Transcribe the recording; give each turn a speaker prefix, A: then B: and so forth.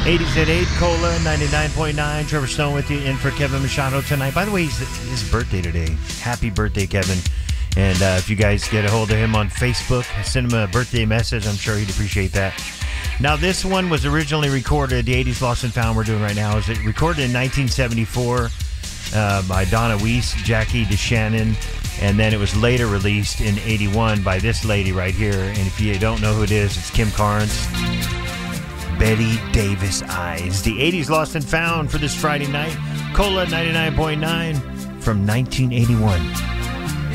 A: 80s at 8, Cola 99.9. Trevor Stone with you, in for Kevin Machado tonight. By the way, it's his birthday today. Happy birthday, Kevin. And if you guys get a hold of him on Facebook, send him a birthday message. I'm sure he'd appreciate that. Now, this one was originally recorded, the 80s Lost and Found we're doing right now, is it recorded in 1974 by Donna Weiss, Jackie DeShannon, and then it was later released in 81 by this lady right here. And if you don't know who it is, it's Kim Carnes. Betty Davis Eyes. The 80s Lost and Found for this Friday night. Cola 99.9 from 1981.